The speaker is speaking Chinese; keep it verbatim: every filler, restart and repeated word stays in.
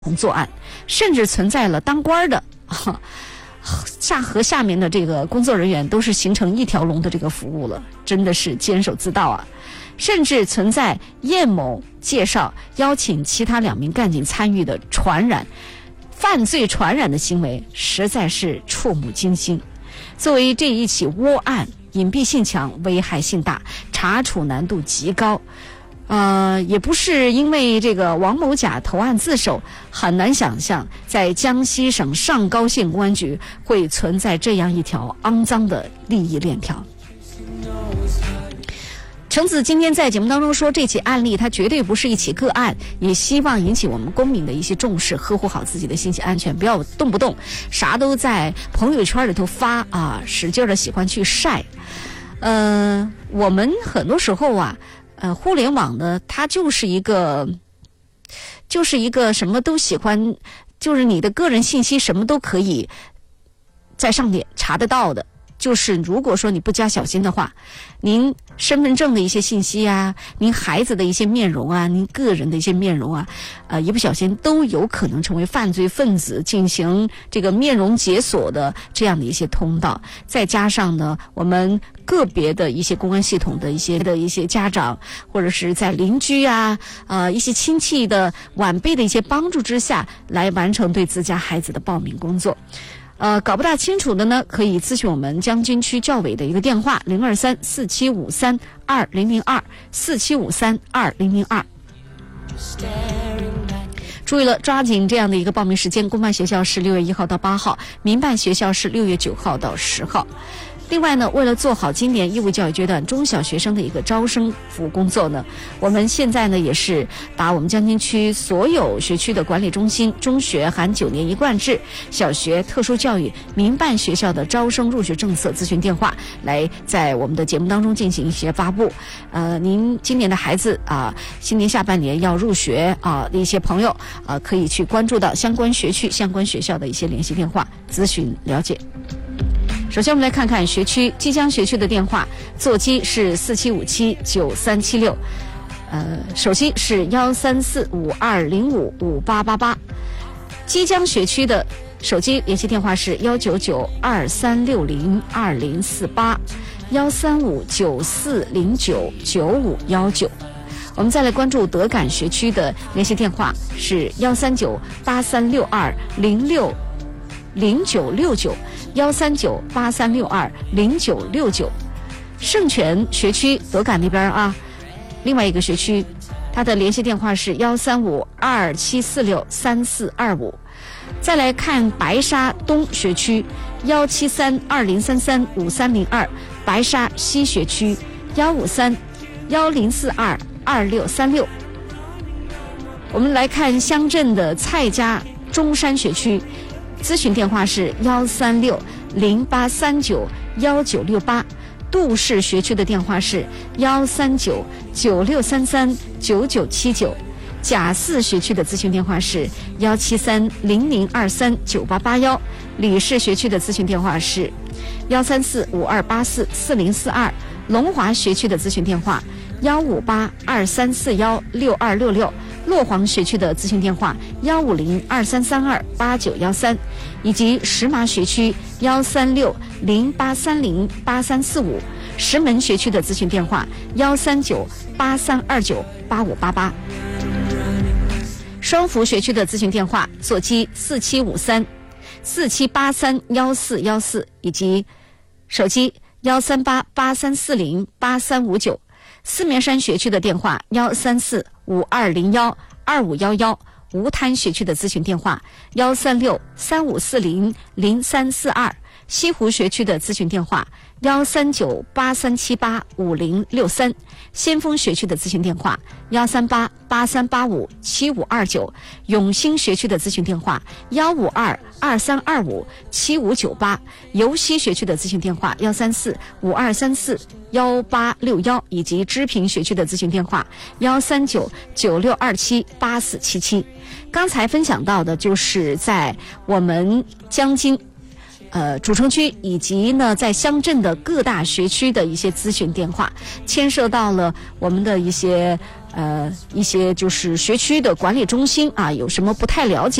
同作案，甚至存在了当官的啊下和下面的这个工作人员都是形成一条龙的这个服务了，真的是监守自盗啊！甚至存在叶某介绍邀请其他两名干警参与的传染犯罪传染的行为，实在是触目惊心。作为这一起窝案，隐蔽性强，危害性大，查处难度极高。呃，也不是因为这个王某甲投案自首，很难想象在江西省上高县公安局会存在这样一条肮脏的利益链条。程子今天在节目当中说，这起案例它绝对不是一起个案，也希望引起我们公民的一些重视，呵护好自己的信息安全，不要动不动啥都在朋友圈里头发啊，使劲的喜欢去晒。呃，我们很多时候啊。呃，互联网呢，它就是一个，就是一个什么都喜欢，就是你的个人信息什么都可以在上面查得到的。就是如果说你不加小心的话，您身份证的一些信息啊，您孩子的一些面容啊，您个人的一些面容啊，呃，一不小心都有可能成为犯罪分子进行这个面容解锁的这样的一些通道。再加上呢，我们个别的一些公安系统的一些的一些家长，或者是在邻居啊、呃一些亲戚的晚辈的一些帮助之下，来完成对自家孩子的报名工作。呃，搞不大清楚的呢，可以咨询我们将军区教委的一个电话零二三四七五三二零零二四七五三二零零二。注意了，抓紧这样的一个报名时间，公办学校是六月一号到八号，民办学校是六月九号到十号。另外呢，为了做好今年义务教育阶段中小学生的一个招生服务工作呢，我们现在呢也是把我们将军区所有学区的管理中心、中学含九年一贯制、小学、特殊教育、民办学校的招生入学政策咨询电话，来在我们的节目当中进行一些发布。呃，您今年的孩子啊，今年下半年要入学啊的一些朋友啊，可以去关注到相关学区、相关学校的一些联系电话咨询了解。首先我们来看看学区即将学区的电话，座机是四七五七九三七六，呃，手机是幺三四五二零五五八八八。即将学区的手机联系电话是幺九九二三六零二零四八，幺三五九四零九九五幺九。我们再来关注德感学区的联系电话是幺三九八三六二零六零九六九。幺三九八三六二零九六九。圣泉学区德感那边啊，另外一个学区，它的联系电话是幺三五二七四六三四二五。再来看白沙东学区，幺七三二零三三五三零二，白沙西学区幺五三幺零四二二六三六。我们来看乡镇的蔡家中山学区。咨询电话是幺三六零八三九幺九六八，杜氏学区的电话是幺三九九六三三九九七九，甲四学区的咨询电话是幺七三零零二三九八八幺，李氏学区的咨询电话是幺三四五二八四四零四二，龙华学区的咨询电话幺五八二三四幺六二六六。洛黄学区的咨询电话幺五零二三三二八九幺三，以及石麻学区幺三六零八三零八三四五，石门学区的咨询电话幺三九八三二九八五八八。双福学区的咨询电话座机四七五三四七八三幺四幺四，以及手机幺三八八三四零八三五九。四面山学区的电话幺三四五二零幺二五幺幺，吴滩学区的咨询电话幺三六三五四零零三四二，西湖学区的咨询电话幺三九八三七八五零六三，先锋学区的咨询电话幺三八八三八五七五二九，永兴学区的咨询电话幺五二二三二五七五九八，尤溪学区的咨询电话幺三四五二三四幺八六幺，以及支平学区的咨询电话幺三九九六二七八四七七。刚才分享到的就是在我们江津呃，主城区以及呢，在乡镇的各大学区的一些咨询电话，牵涉到了我们的一些呃一些就是学区的管理中心啊有什么不太了解